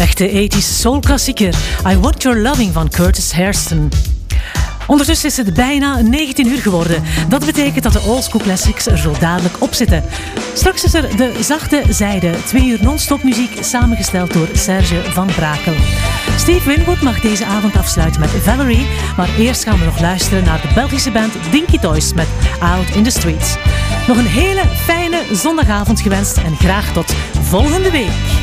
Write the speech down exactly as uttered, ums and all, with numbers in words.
echte tachtiger soul-klassieker. I Want Your Loving van Curtis Hairston. Ondertussen is het bijna negentien uur geworden. Dat betekent dat de oldschool classics er zo dadelijk op zitten. Straks is er de zachte zijde. Twee uur non-stop muziek samengesteld door Serge van Brakel. Steve Winwood mag deze avond afsluiten met Valerie. Maar eerst gaan we nog luisteren naar de Belgische band Dinky Toys met Out in the Streets. Nog een hele fijne zondagavond gewenst en graag tot volgende week.